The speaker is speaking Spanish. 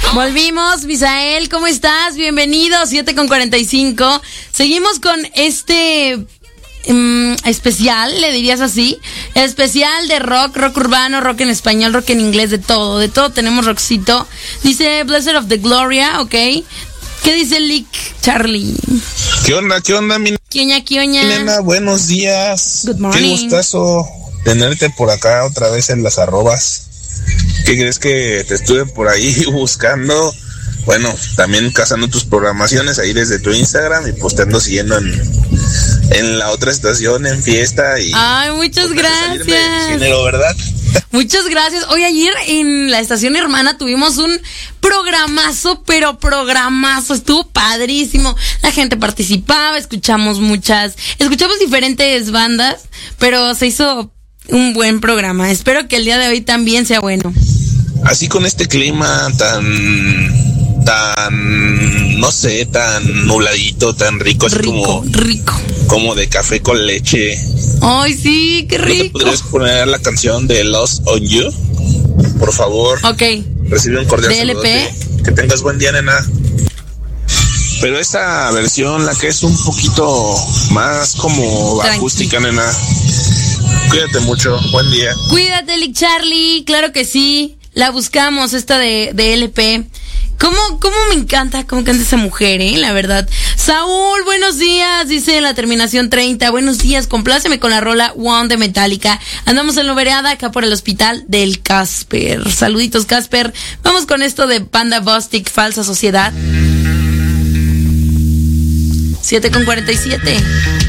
Volvimos, Misael, ¿cómo estás? Bienvenido, 7:45. Seguimos con este especial, le dirías así, especial de rock urbano, rock en español, rock en inglés, de todo tenemos rockcito. Dice Blessed of the Gloria, ok. ¿Qué dice Lick Charlie? ¿Qué onda, mi nena? Buenos días. Good morning. Qué gustazo tenerte por acá otra vez en las arrobas. ¿Qué crees que te estuve por ahí buscando? Bueno, también cazando tus programaciones ahí desde tu Instagram y pues te ando siguiendo en la otra estación, en fiesta y... Ay, muchas gracias. Género, ¿verdad? Muchas gracias. Hoy ayer en la estación hermana tuvimos un programazo, pero programazo. Estuvo padrísimo. La gente participaba, escuchamos diferentes bandas, pero se hizo un buen programa. Espero que el día de hoy también sea bueno. Así con este clima tan no sé, tan nubladito, tan rico, así rico. Como de café con leche. Ay, sí, qué rico. ¿No te podrías poner la canción de Lost on You? Por favor. Ok. Recibe un cordial saludo. Que tengas buen día, nena. Pero esta versión, la que es un poquito más como acústica, nena. Cuídate mucho, buen día. Cuídate, Lick Charlie, claro que sí. La buscamos, esta de LP. ¿Cómo me encanta cómo canta esa mujer, la verdad? Saúl, buenos días, dice la terminación 30. Buenos días, compláceme con la rola One de Metallica. Andamos en la vereda acá por el hospital del Casper. Saluditos, Casper. Vamos con esto de Panda Bostic, Falsa Sociedad. 7:47.